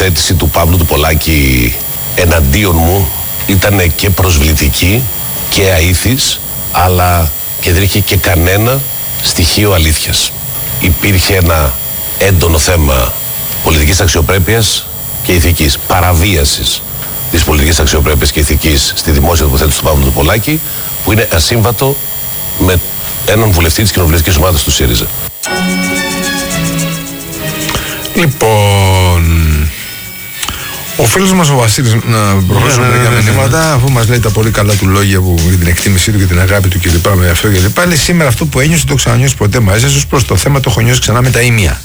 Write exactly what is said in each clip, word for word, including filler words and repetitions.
τοποθέτηση του Παύλου του Πολάκη εναντίον μου ήταν και προσβλητική και αήθης, αλλά και δεν είχε και κανένα στοιχείο αλήθειας. Υπήρχε ένα έντονο θέμα πολιτικής αξιοπρέπειας και ηθικής, παραβίασης της πολιτικής αξιοπρέπειας και ηθικής στη δημόσια τοποθέτηση του Παύλου του Πολάκη, που είναι ασύμβατο με έναν βουλευτή της κοινοβουλευτικής ομάδας του ΣΥΡΙΖΑ. Λοιπόν, ο φίλος μας ο Βασίλης, να προχωρήσουμε yeah, μερικά yeah, yeah, μηνύματα, yeah. αφού μας λέει τα πολύ καλά του λόγια που, για την εκτίμησή του και την αγάπη του κλπ. Με αυτό κλπ. Λέει σήμερα αυτό που ένιωσε το ξανανιώσει ποτέ μαζί σας, ως προς το θέμα το έχω νιώσει ξανά με τα ήμια.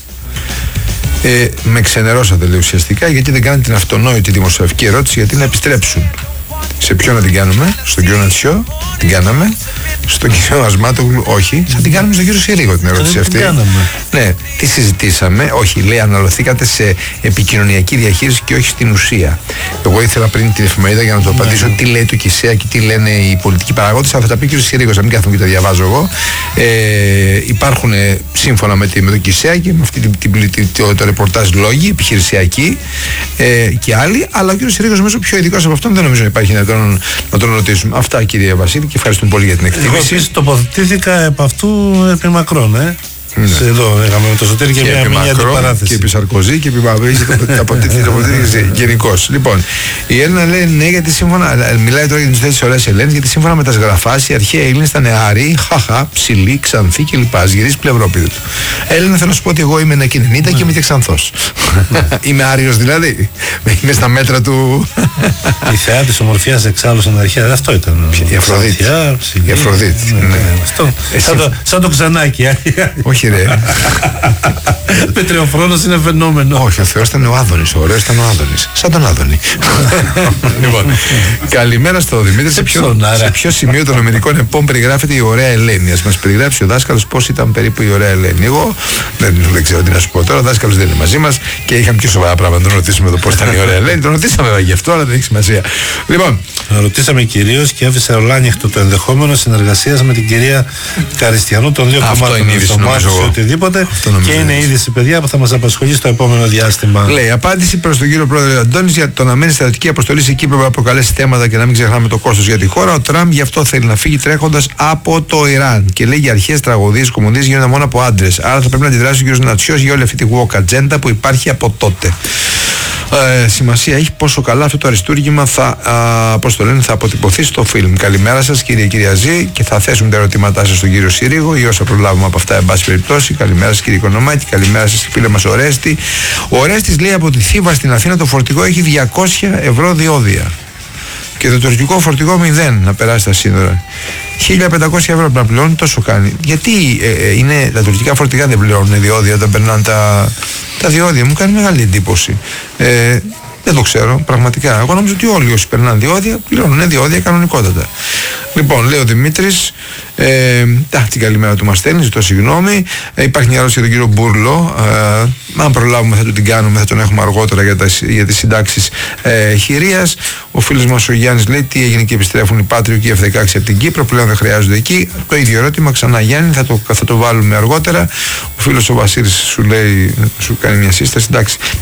Ε, με ξενερώσατε, λέει, ουσιαστικά, γιατί δεν κάνετε την αυτονόητη δημοσιογραφική ερώτηση γιατί να επιστρέψουν. Σε ποιον να την κάνουμε, στον κύριο Νατσιό, την κάναμε. Στον κύριο Ασμάτογλου, όχι. Θα την κάνουμε στον κύριο Συρίγο την ερώτηση αυτή. Την ναι, τι συζητήσαμε, όχι, λέει, αναλωθήκατε σε επικοινωνιακή διαχείριση και όχι στην ουσία. Εγώ ήθελα πριν την εφημερίδα για να το απαντήσω τι λέει το ΚΙΣΕΑ και τι λένε οι πολιτικοί παραγόντες, αλλά θα τα πει ο κύριο Συρίγο, να μην κάθομαι και τα διαβάζω εγώ. Ε, υπάρχουν σύμφωνα με, τη, με το ΚΙΣΕΑ και με αυτή την, την, το, το ρεπορτάζ λόγοι, επιχειρησιακοί ε, και άλλοι, αλλά ο κύριο Συρίγο νομίζω πιο ειδικό από αυτόν δεν νομίζω να υπάρχει να τον, να τον ρωτήσουμε. Αυτά, κύριε Βασίλη, και ευχαριστούμε πολύ για την εκτίμηση. Εγώ επίσης τοποθετήθηκα επ' αυτού επί μακρόν, ε. Ναι. Εδώ είχαμε με το Σωτήρι και, και μια μήνυα αντιπαράθεση. Και επί Σαρκοζή και επί Παπαδόπουλου. Τοποθετήθηκε γενικώς. Λοιπόν, η Έλληνα λέει ναι, γιατί σύμφωνα. Μιλάει τώρα για τι θέσει ωραίε Ελλήνε, γιατί σύμφωνα με τα σγραφά οι αρχαίοι Έλληνε ήταν άροι, χαχά, ψηλοί, ξανθοί κλπ. Γυρίζει πλευρόπιδο του. Έλληνα, θέλω να σου πω ότι εγώ είμαι ένα κοινωνίτα και είμαι και ξανθό. Είμαι άριος δηλαδή. Είμαι στα μέτρα του. Η θεά τη ομορφιά εξάλλου στην αρχαία, αυτό ήταν. Η Αφροδίτη. Η Αφροδίτη. Σαν το Ξανάκι. Όχι ρε. Πετρεοφρόνος είναι φαινόμενο. Όχι, ο Θεός ήταν ο Άδωνης, ο ωραίος ήταν ο Άδωνης. Σαν τον Άδωνη. Λοιπόν, καλημέρα στο Δημήτρη. Σε ποιο, σε ποιο σημείο των νομινικών επών περιγράφεται η ωραία Ελένη? Ας μας περιγράψει ο δάσκαλος πώς ήταν περίπου η ωραία Ελένη. Εγώ δεν, δεν ξέρω τι να σου πω τώρα. Ο δάσκαλος δεν είναι μαζί μας και είχαμε πιο σοβαρά πράγματα να τον ρωτήσουμε εδώ πώς ήταν η ωραία Ελένη. Τον ρωτήσαμε βέβαια γι' αυτό, αλλά δεν έχει σημασία. Λοιπόν, ρωτήσαμε κυρίως και άφησε ολάνυχτο το ενδεχόμενο συνεργασίας με την κυρία Καριστιανού των δύο κομμάτων. Οτιδήποτε, και είναι είδηση, παιδιά, που θα μας απασχολεί στο επόμενο διάστημα. Λέει, απάντηση προς τον κύριο Πρόεδρε Αντώνης για το να μένει στρατιωτική αποστολή σε εκεί πρέπει να προκαλέσει θέματα και να μην ξεχνάμε το κόστος για τη χώρα. Ο Τραμπ γι' αυτό θέλει να φύγει τρέχοντας από το Ιράν. Και λέει για αρχές τραγωδίες, κομμωδίες γίνονται μόνο από άντρες. Άρα θα πρέπει να αντιδράσει ο κύριος Νατσιός για όλη αυτή τη woke agenda που υπάρχει από τότε. Ε, σημασία έχει πόσο καλά αυτό το αριστούργημα θα, α, πώς το λένε, θα αποτυπωθεί στο φιλμ. Καλημέρα σας κύριε Κυριαζή, και θα θέσουμε τα ερωτήματά σας στον κύριο Συρίγο ή όσα προλάβουμε από αυτά εν πάση περιπτώσει. Καλημέρα σας κύριε Οικονομάκη, καλημέρα σας φίλε μας ο Ρέστη. Ο Ρέστης λέει από τη Θήβα στην Αθήνα το φορτηγό έχει διακόσια ευρώ διόδια και το τουρκικό φορτηγό μηδέν να περάσει τα σύνορα. χίλια πεντακόσια ευρώ να πληρώνει, τόσο κάνει. Γιατί ε, ε, είναι, τα τουρκικά φορτηγά δεν πληρώνουν διόδια όταν περνάνε τα, τα διόδια? Μου κάνει μεγάλη εντύπωση. Ε, δεν το ξέρω, πραγματικά. Εγώ νομίζω ότι όλοι όσοι περνάνε διόδια πληρώνουν διόδια κανονικότατα. Λοιπόν, λέει ο Δημήτρης, ε, την καλημέρα του μας στέλνει, ζητώ συγγνώμη. Ε, υπάρχει μια ερώτηση για τον κύριο Μπούρλο. Ε, αν προλάβουμε θα του την κάνουμε, θα τον έχουμε αργότερα για, τα, για τις συντάξεις ε, χειρίας. Ο φίλος μας ο Γιάννης λέει τι έγινε και επιστρέφουν οι Πάτριο και οι εφ δεκαέξι από την Κύπρο, πλέον δεν χρειάζονται εκεί. Το ίδιο ερώτημα ξανά Γιάννη, θα το, θα το βάλουμε αργότερα. Ο φίλος ο Βασίλης σου λέει, σου κάνει μια σύσταση. Εντάξει,